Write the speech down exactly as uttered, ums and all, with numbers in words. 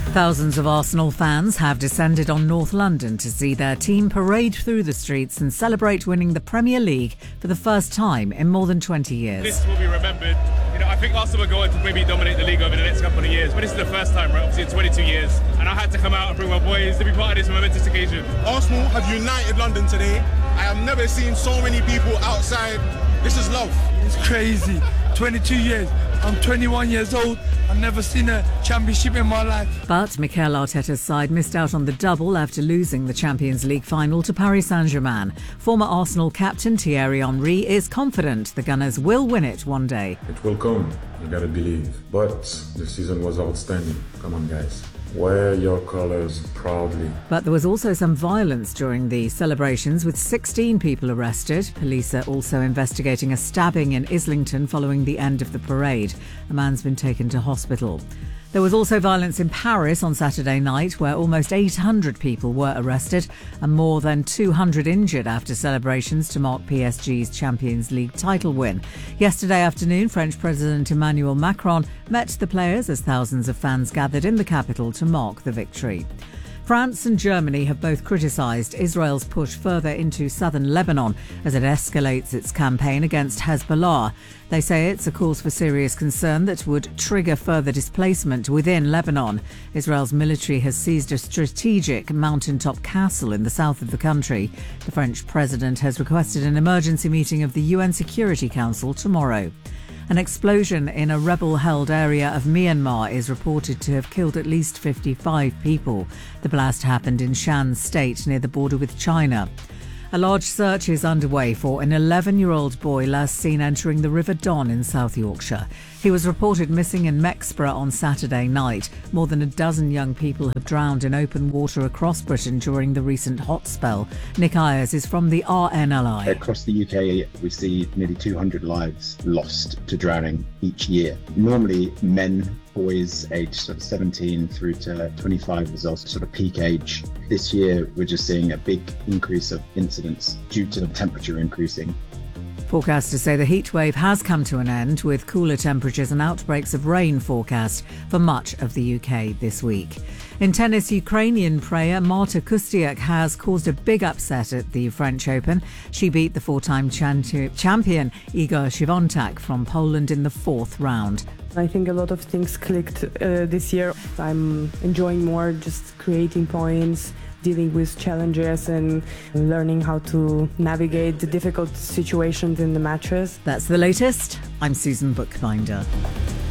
Thousands of Arsenal fans have descended on North London to see their team parade through the streets and celebrate winning the Premier League for the first time in more than twenty years. This will be remembered. You know, I think Arsenal will go on to maybe dominate the league over the next couple of years, but this is the first time, right? Obviously in twenty-two years, and I had to come out and bring my boys to be part of this momentous occasion. Arsenal have united London today. I have never seen so many people outside. This is love. It's crazy. twenty-two years. I'm twenty-one years old. I've never seen a championship in my life. But Mikel Arteta's side missed out on the double after losing the Champions League final to Paris Saint-Germain. Former Arsenal captain Thierry Henry is confident the Gunners will win it one day. It will come. You gotta believe. But the season was outstanding. Come on, guys. Wear your colours proudly. But there was also some violence during the celebrations, with sixteen people arrested. Police are also investigating a stabbing in Islington following the end of the parade. A man's been taken to hospital. There was also violence in Paris on Saturday night, where almost eight hundred people were arrested and more than two hundred injured after celebrations to mark P S G's Champions League title win. Yesterday afternoon, French President Emmanuel Macron met the players as thousands of fans gathered in the capital to mark the victory. France and Germany have both criticised Israel's push further into southern Lebanon as it escalates its campaign against Hezbollah. They say it's a cause for serious concern that would trigger further displacement within Lebanon. Israel's military has seized a strategic mountaintop castle in the south of the country. The French president has requested an emergency meeting of the U N Security Council tomorrow. An explosion in a rebel-held area of Myanmar is reported to have killed at least fifty-five people. The blast happened in Shan State near the border with China. A large search is underway for an eleven-year-old boy last seen entering the River Don in South Yorkshire. He was reported missing in Mexborough on Saturday night. More than a dozen young people have drowned in open water across Britain during the recent hot spell. Nick Ayers is from the R N L I. Across the U K, we see nearly two hundred lives lost to drowning each year. Normally, men, boys aged sort of seventeen through to twenty-five is also sort of peak age. This year, we're just seeing a big increase of incidents due to the temperature increasing. Forecasters say the heatwave has come to an end, with cooler temperatures and outbreaks of rain forecast for much of the U K this week. In tennis, Ukrainian player Marta Kustyuk has caused a big upset at the French Open. She beat the four-time champion Igor Swiatek from Poland in the fourth round. I think a lot of things clicked uh, this year. I'm enjoying more just creating points, dealing with challenges and learning how to navigate the difficult situations in the matches. That's the latest. I'm Susan Bookbinder.